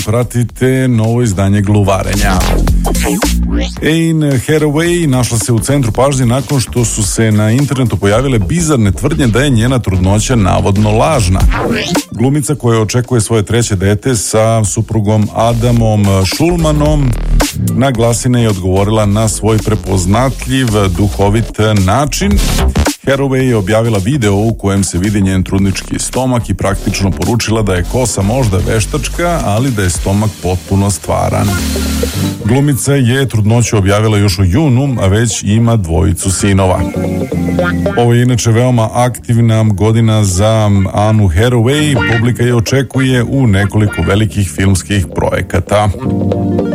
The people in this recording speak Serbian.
pratite novo izdanje Gluvarenja. Anne Hathaway našla se u centru pažnje nakon što su se na internetu pojavile bizarne tvrdnje da je njena trudnoća navodno lažna. Glumica koja očekuje svoje treće dete sa suprugom Adamom Schulmanom na glasine je odgovorila na svoj prepoznatljiv, duhovit način. Hathaway je objavila video u kojem se vidi njen trudnički stomak i praktično poručila da je kosa možda veštačka, ali da je stomak potpuno stvaran. Glumica je trudnoću objavila još u junu, a već ima 2 sinova. Ovo je inače veoma aktivna godina za Annu Hathaway. Publika je očekuje u nekoliko velikih filmskih projekata.